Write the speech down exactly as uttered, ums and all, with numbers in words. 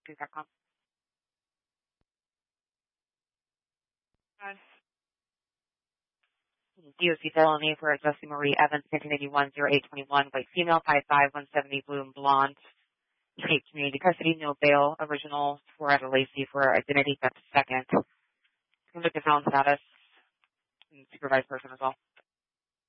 Please dot com. D O C felony for Jessie Marie Evans, nineteen eighty-one, oh eight twenty-one, white female, five five, one seventy, blue and blonde, state community custody, no bail, original, Florida Lacey for identity theft second, convicted felon status, and supervised person as well.